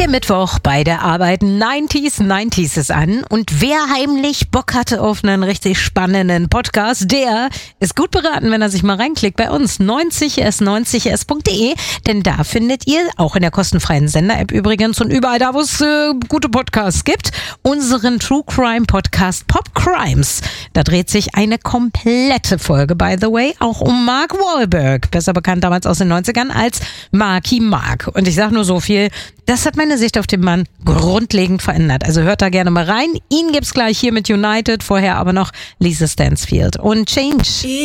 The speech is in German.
Der Mittwoch bei der Arbeit 90s ist an und wer heimlich Bock hatte auf einen richtig spannenden Podcast, der ist gut beraten, wenn er sich mal reinklickt bei uns 90s.de, denn da findet ihr, auch in der kostenfreien Sender-App übrigens und überall da, wo es gute Podcasts gibt, unseren True Crime Podcast Pop Crimes. Da dreht sich eine komplette Folge, by the way, auch um Mark Wahlberg, besser bekannt damals aus den 90ern als Marky Mark. Und ich sage nur so viel, das hat meine Sicht auf den Mann grundlegend verändert. Also hört da gerne mal rein. Ihn gibt's gleich hier mit United, vorher aber noch Lisa Stansfield und Change.